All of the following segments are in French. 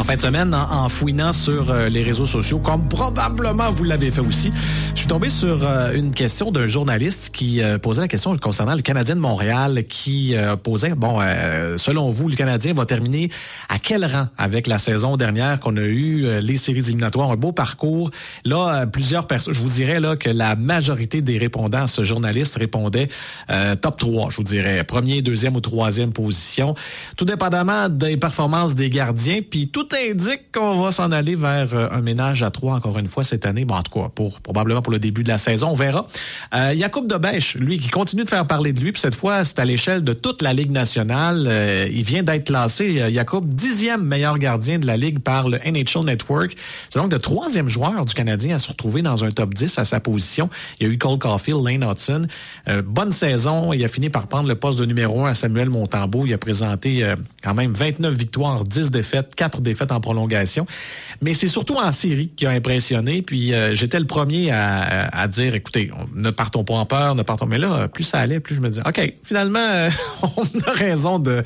fin de semaine, en fouinant sur les réseaux sociaux, comme probablement vous l'avez fait aussi, je suis tombé sur une question d'un journaliste qui posait la question concernant le Canadien de Montréal, qui posait, selon vous, le Canadien va terminer à quel rang avec la saison dernière qu'on a eu, les séries éliminatoires, un beau parcours. Là, plusieurs personnes, je vous dirais là que la majorité des répondants à ce journaliste répondaient top 3, je vous dirais, premier, deuxième ou troisième position, tout dépendamment des performances des gardiens, puis tout indique qu'on va s'en aller vers un ménage à 3 encore une fois cette année, en tout cas, probablement pour le début de la saison, on verra. Jakub Dobeš, lui, qui continue de faire parler de lui, puis cette fois, c'est à l'échelle de toute la Ligue nationale. Il vient d'être classé, Jakub, 10e meilleur gardien de la Ligue par le NHL Network. C'est donc le 3e joueur du Canadien à se retrouver dans un top 10 à sa position. Il y a eu Cole Caulfield, Lane Hudson. Bonne saison, il a fini par prendre le poste de numéro 1 à Samuel Montembeault. Il a présenté quand même 29 victoires, 10 défaites, 4 défaites en prolongation. Mais c'est surtout en série qui a impressionné. Puis j'étais le premier à dire, écoutez, ne partons pas en peur, mais là, plus ça allait, plus je me disais, OK, finalement, on a raison de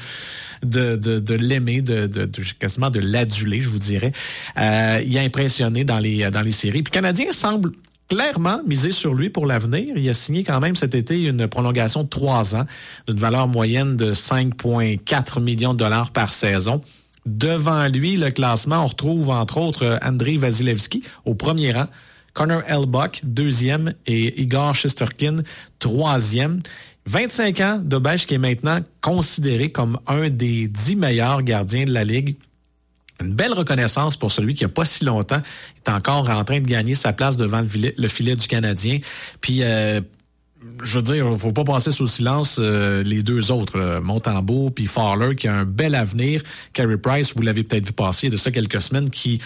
l'aimer, quasiment de l'aduler, je vous dirais. Il a impressionné dans les séries. Puis le Canadien semble clairement miser sur lui pour l'avenir. Il a signé quand même cet été une prolongation de 3 ans d'une valeur moyenne de 5,4 millions de dollars par saison. Devant lui, le classement, on retrouve entre autres Andrei Vasilevskiy au premier rang, Connor Hellebuyck, 2e, et Igor Shesterkin, 3e. 25 ans, Dobeš qui est maintenant considéré comme un des 10 meilleurs gardiens de la Ligue. Une belle reconnaissance pour celui qui, il n'y a pas si longtemps, est encore en train de gagner sa place devant le filet du Canadien. Puis, je veux dire, il ne faut pas passer sous silence les deux autres, Montembeault puis Fowler, qui a un bel avenir. Carey Price, vous l'avez peut-être vu passer de ça quelques semaines, qui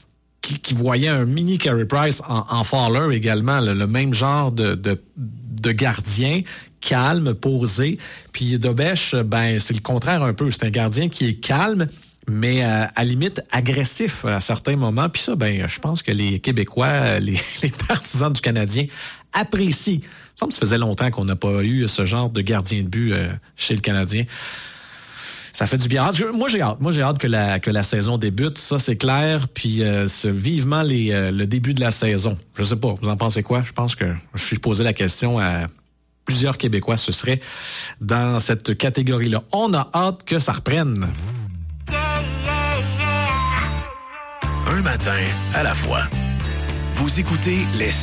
voyait un mini Carey Price en Fowler également, le même genre de gardien, calme, posé. Puis Dobeš, c'est le contraire un peu. C'est un gardien qui est calme, mais à limite agressif à certains moments. Puis ça, je pense que les Québécois, les partisans du Canadien apprécient. Il me semble que ça faisait longtemps qu'on n'a pas eu ce genre de gardien de but chez le Canadien. Ça fait du bien. Moi, j'ai hâte que la saison débute. Ça, c'est clair. Puis, c'est vivement le début de la saison. Je sais pas. Vous en pensez quoi? Je pense que je suis posé la question à plusieurs Québécois. Ce serait dans cette catégorie-là. On a hâte que ça reprenne. Un matin à la fois. Vous écoutez les